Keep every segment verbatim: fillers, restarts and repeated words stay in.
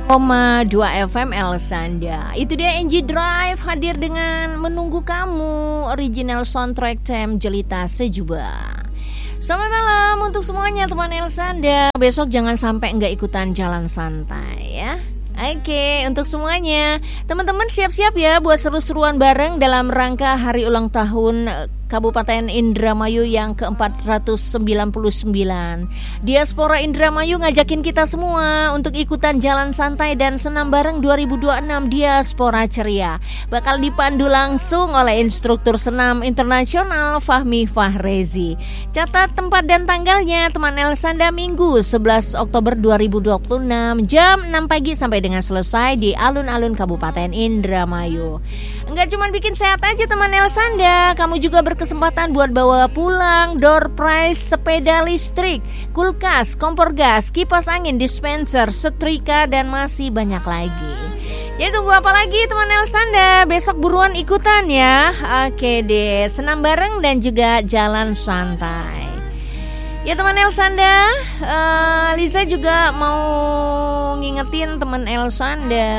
koma dua F M Elsanda. Itu dia N G Drive hadir dengan Menunggu Kamu, original soundtrack Tem Jelita Sejuba. Selamat malam untuk semuanya teman Elsanda. Besok jangan sampai nggak ikutan jalan santai ya. Oke, untuk semuanya, teman-teman siap-siap ya buat seru-seruan bareng dalam rangka hari ulang tahun Kabupaten Indramayu yang ke empat ratus sembilan puluh sembilan. Diaspora Indramayu ngajakin kita semua untuk ikutan jalan santai dan senam bareng dua ribu dua puluh enam Diaspora Ceria. Bakal dipandu langsung oleh instruktur senam internasional Fahmi Fahrezi. Catat tempat dan tanggalnya teman Elsanda, Minggu sebelas Oktober dua ribu dua puluh enam jam enam pagi sampai dengan selesai di alun-alun Kabupaten Indramayu. Enggak cuma bikin sehat aja teman Elsanda, kamu juga berkesempatan buat bawa pulang door prize sepeda listrik, kulkas, kompor gas, kipas angin, dispenser, setrika, dan masih banyak lagi. Jadi tunggu apa lagi teman Elsanda? Besok buruan ikutan ya. Oke deh, senam bareng dan juga jalan santai. Ya teman Elsanda, uh, Liza juga mau ngingetin teman Elsanda.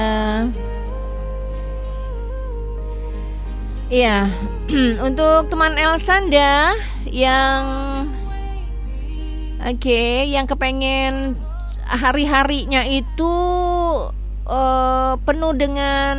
Iya, untuk teman Elsanda yang oke, okay, yang kepengen hari-harinya itu uh, penuh dengan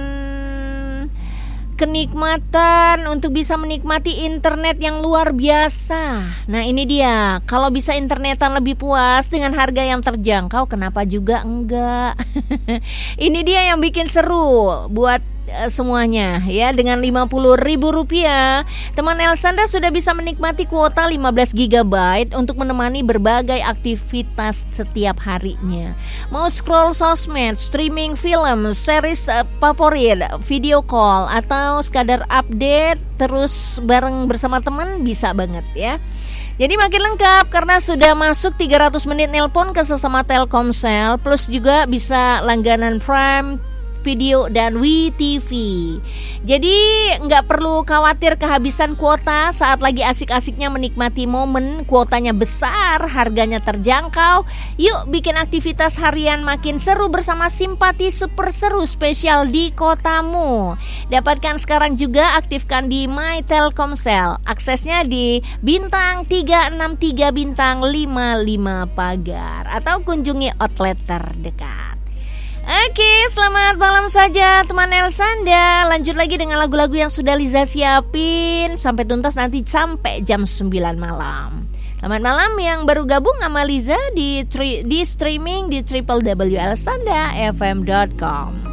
kenikmatan untuk bisa menikmati internet yang luar biasa. Nah ini dia, kalau bisa internetan lebih puas dengan harga yang terjangkau, kenapa juga enggak? Ini dia yang bikin seru buat semuanya ya. Dengan lima puluh ribu rupiah teman Elsanda sudah bisa menikmati kuota lima belas giga byte untuk menemani berbagai aktivitas setiap harinya. Mau scroll sosmed, streaming film, series uh, favorit, video call, atau sekadar update terus bareng bersama teman, bisa banget ya. Jadi makin lengkap karena sudah masuk tiga ratus menit nelpon ke sesama Telkomsel, plus juga bisa langganan Prime Video dan W T V. Jadi nggak perlu khawatir kehabisan kuota saat lagi asik-asiknya menikmati momen. Kuotanya besar, harganya terjangkau. Yuk bikin aktivitas harian makin seru bersama Simpati Super Seru spesial di kotamu. Dapatkan sekarang juga, aktifkan di My Telkomsel. Aksesnya di bintang tiga enam tiga bintang lima lima pagar atau kunjungi outlet terdekat. Oke, selamat malam saja teman Elsanda. Lanjut lagi dengan lagu-lagu yang sudah Liza siapin sampai tuntas nanti sampai jam sembilan malam. Selamat malam yang baru gabung sama Liza di, tri, di streaming di w w w titik elsanda f m dot com.